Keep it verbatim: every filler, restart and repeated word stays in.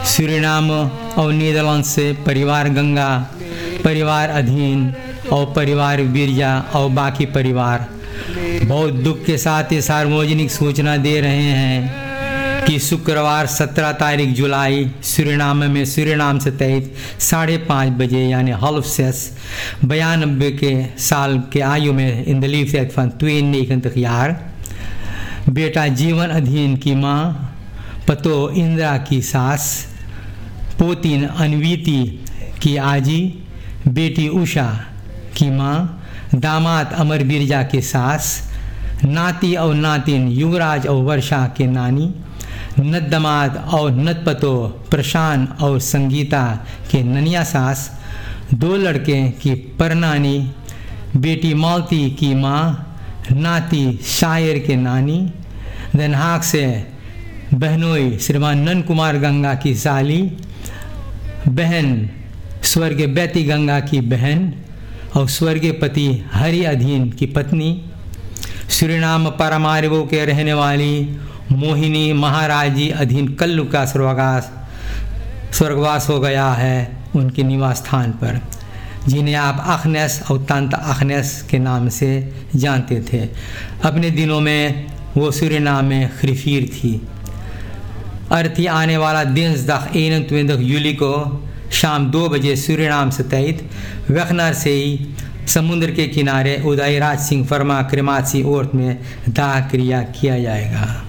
Suriname और Netherlands से परिवार गंगा, परिवार अधीन और परिवार बिरजा और बाकी परिवार बहुत दुख के साथ ये सार्वजनिक सूचना दे रहे हैं कि शुक्रवार सत्रह तारीख जुलाई सूरीनाम में सूरीनाम से तहत साढ़े पाँच बजे यानी हल्फ सेस बयानबे के साल के आयु में in the leaf van tweeënnegentig jaar बेटा जीवन अधीन की माँ, पतो इंदिरा की सास, पोतीन अनवीति की आजी, बेटी उषा की माँ, दामाद अमर बिरजा के सास, नाती और नातिन युवराज और वर्षा के नानी, नत दमाद और नत पतो प्रशांत और संगीता के ननिया सास, दो लड़के की परनानी, बेटी मालती की माँ, नाती शायर के नानी, Den Haag से बहनोई श्रीमान नंद कुमार गंगा की साली, बहन स्वर्गीय बेती गंगा की बहन और स्वर्गीय पति हरि अधीन की पत्नी, सूरीनाम पारामारिबो के रहने वाली मोहिनी महाराजी अधीन कल्लू का स्वर्गवास स्वर्गवास हो गया है उनके निवास स्थान पर, जिन्हें आप अखनेस और तंत अखनेस के नाम से जानते थे। अपने दिनों में वो सूरीनाम में खरीफीर थी। अर्थी आने वाला दिnsdag eenentwintig juli को शाम दो बजे सूरीनाम से तहत वेखनार से ही समुद्र के किनारे उदयराज सिंह वर्मा क्रेमासी ओर्थ में दाह क्रिया किया जाएगा।